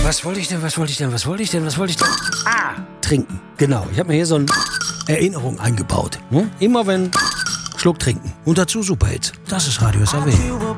Was wollte ich denn? Ah, trinken. Genau. Ich habe mir hier so eine Erinnerung eingebaut. Immer wenn Schluck trinken. Und dazu Superhits. Das ist Radio SAW.